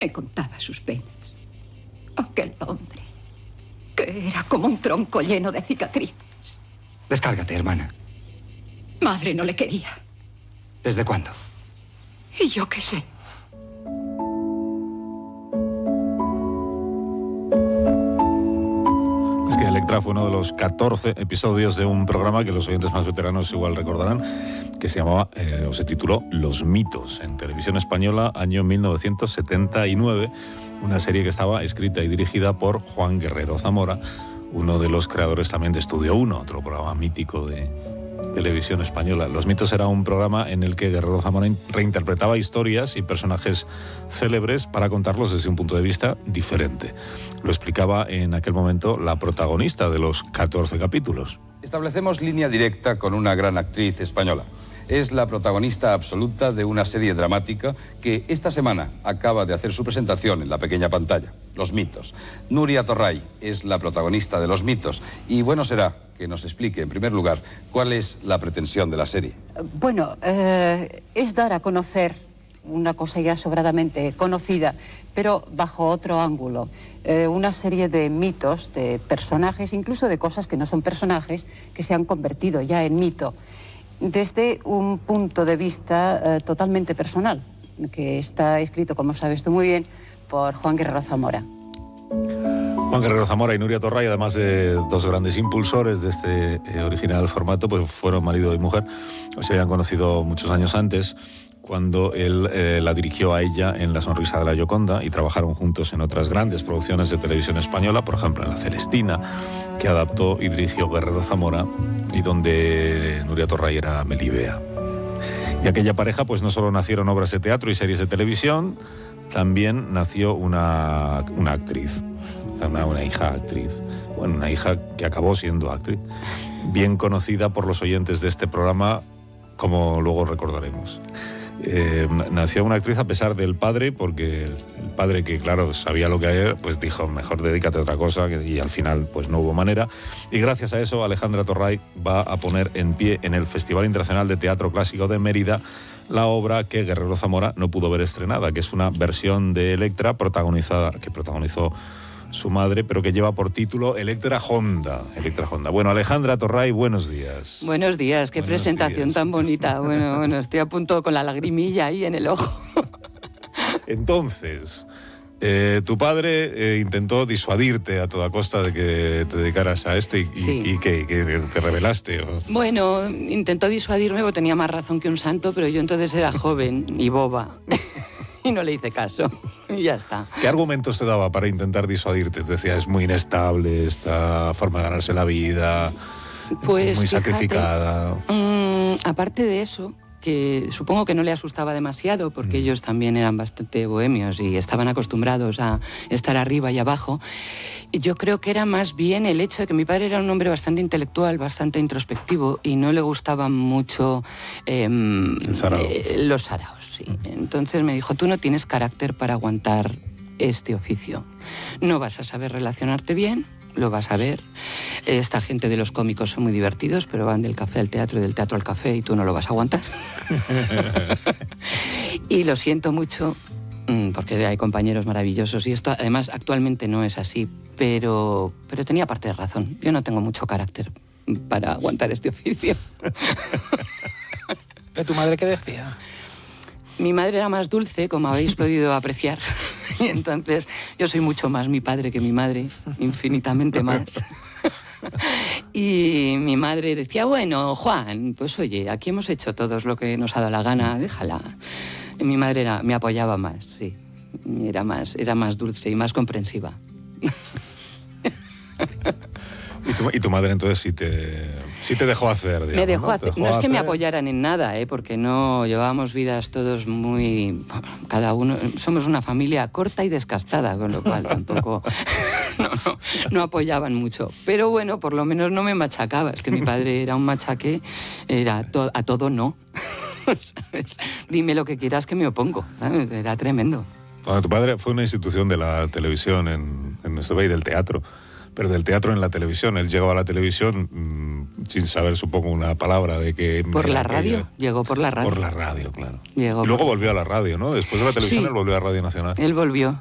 Me contaba sus penas. Aquel hombre, que era como un tronco lleno de cicatrices. Descárgate, hermana. Madre no le quería. ¿Desde cuándo? Y yo qué sé. Es que Electra fue uno de los 14 episodios de un programa que los oyentes más veteranos igual recordarán, que se llamaba, o se tituló Los mitos, en Televisión Española, año 1979, una serie que estaba escrita y dirigida por Juan Guerrero Zamora, uno de los creadores también de Estudio 1, otro programa mítico de Televisión Española. Los mitos era un programa en el que Guerrero Zamora reinterpretaba historias y personajes célebres para contarlos desde un punto de vista diferente. Lo explicaba en aquel momento la protagonista de los 14 capítulos. Establecemos línea directa con una gran actriz española. Es la protagonista absoluta de una serie dramática que esta semana acaba de hacer su presentación en la pequeña pantalla. Los mitos. Nuria Torray es la protagonista de Los mitos y bueno será que nos explique, en primer lugar, cuál es la pretensión de la serie. Bueno, es dar a conocer una cosa ya sobradamente conocida, pero bajo otro ángulo. Una serie de mitos, de personajes, incluso de cosas que no son personajes, que se han convertido ya en mito, desde un punto de vista totalmente personal, que está escrito, como sabes tú muy bien, por Juan Guerrero Zamora. Juan Guerrero Zamora y Nuria Torray, además de dos grandes impulsores de este original formato, pues fueron marido y mujer. Se habían conocido muchos años antes, cuando él la dirigió a ella en La sonrisa de la Gioconda, y trabajaron juntos en otras grandes producciones de Televisión Española, por ejemplo en La Celestina, que adaptó y dirigió Guerrero Zamora, y donde Nuria Torray era Melibea. Y aquella pareja, pues no solo nacieron obras de teatro y series de televisión, también nació una actriz, una hija actriz, bueno, una hija que acabó siendo actriz, bien conocida por los oyentes de este programa, como luego recordaremos. Nació una actriz a pesar del padre, porque el padre, que claro sabía lo que era, pues dijo mejor dedícate a otra cosa, y al final pues no hubo manera, y gracias a eso Alejandra Torray va a poner en pie en el Festival Internacional de Teatro Clásico de Mérida la obra que Guerrero Zamora no pudo ver estrenada, que es una versión de Electra que protagonizó su madre, pero que lleva por título Electra Honda. Bueno, Alejandra Torray, buenos días. Buenos días, qué presentación tan bonita. Bueno, estoy a punto con la lagrimilla ahí en el ojo. Entonces, tu padre intentó disuadirte a toda costa de que te dedicaras a esto y que te rebelaste. ¿O? Bueno, intentó disuadirme porque tenía más razón que un santo, pero yo entonces era joven y boba. Y no le hice caso. Y ya está. ¿Qué argumentos te daba para intentar disuadirte? Te decía, es muy inestable esta forma de ganarse la vida, pues, muy fíjate, sacrificada. Aparte de eso, que supongo que no le asustaba demasiado, porque ellos también eran bastante bohemios y estaban acostumbrados a estar arriba y abajo. Yo creo que era más bien el hecho de que mi padre era un hombre bastante intelectual, bastante introspectivo, y no le gustaban mucho los saraos. Sí. Entonces me dijo, tú no tienes carácter para aguantar este oficio. No vas a saber relacionarte bien, lo vas a ver. Esta gente de los cómicos son muy divertidos, pero van del café al teatro y del teatro al café y tú no lo vas a aguantar. Y lo siento mucho, porque hay compañeros maravillosos y esto además actualmente no es así, pero tenía parte de razón. Yo no tengo mucho carácter para aguantar este oficio. ¿Y tu madre qué decía? Mi madre era más dulce, como habéis podido apreciar. Y entonces yo soy mucho más mi padre que mi madre, infinitamente más. Y mi madre decía, bueno, Juan, pues oye, aquí hemos hecho todos lo que nos ha dado la gana, déjala. Y mi madre me apoyaba más, sí. Era más dulce y más comprensiva. ¿Y tu madre entonces sí te dejó hacer? Digamos, me dejó ¿no? hacer. No es que me apoyaran en nada, porque no llevábamos vidas todos muy... Cada uno... Somos una familia corta y descastada, con lo cual tampoco... No apoyaban mucho. Pero bueno, por lo menos no me machacaba. Es que mi padre era un machaque, era a todo no. ¿Sabes? Dime lo que quieras que me opongo. ¿Sabes? Era tremendo. Bueno, tu padre fue una institución de la televisión en nuestro país, del teatro. pero del teatro en la televisión. Él llegó a la televisión sin saber, supongo, una palabra de que... ¿Por la radio? Llegó por la radio. Por la radio, claro. Llegó y luego volvió a la radio, ¿no? Después de la televisión, Sí. él volvió a Radio Nacional. Él volvió.